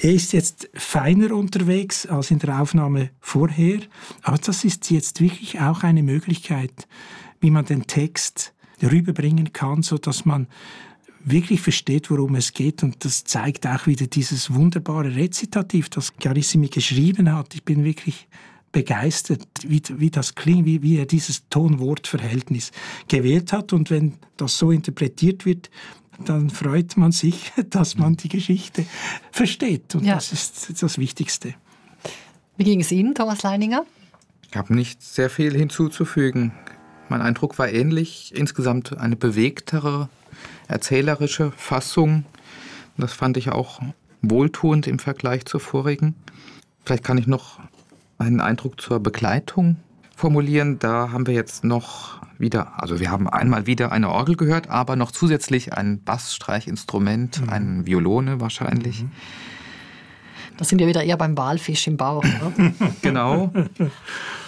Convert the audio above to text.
Er ist jetzt feiner unterwegs als in der Aufnahme vorher, aber das ist jetzt wirklich auch eine Möglichkeit, wie man den Text rüberbringen kann, sodass man wirklich versteht, worum es geht. Und das zeigt auch wieder dieses wunderbare Rezitativ, das Carissimi geschrieben hat. Ich bin wirklich begeistert, wie das klingt, wie er dieses Ton-Wort-Verhältnis gewählt hat. Und wenn das so interpretiert wird, dann freut man sich, dass man die Geschichte versteht. Und das ist das Wichtigste. Wie ging es Ihnen, Thomas Leininger? Ich habe nicht sehr viel hinzuzufügen. Mein Eindruck war ähnlich. Insgesamt eine bewegtere, erzählerische Fassung. Das fand ich auch wohltuend im Vergleich zur vorigen. Vielleicht kann ich noch einen Eindruck zur Begleitung formulieren. Da haben wir jetzt noch wieder, also wir haben einmal wieder eine Orgel gehört, aber noch zusätzlich ein Bassstreichinstrument, eine Violone wahrscheinlich. Das sind wir wieder eher beim Walfisch im Bauch, oder? Genau.